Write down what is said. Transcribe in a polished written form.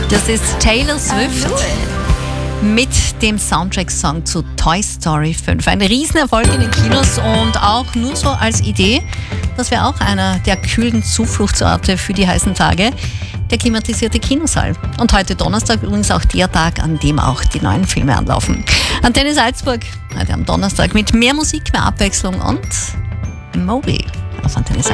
Das ist Taylor Swift mit dem Soundtrack-Song zu Toy Story 5. Ein Riesenerfolg in den Kinos und auch nur so als Idee. Das wäre auch einer der kühlen Zufluchtsorte für die heißen Tage. Der klimatisierte Kinosaal. Und heute Donnerstag übrigens auch der Tag, an dem auch die neuen Filme anlaufen. Antenne Salzburg, heute am Donnerstag mit mehr Musik, mehr Abwechslung und Moby auf Antenne Salzburg.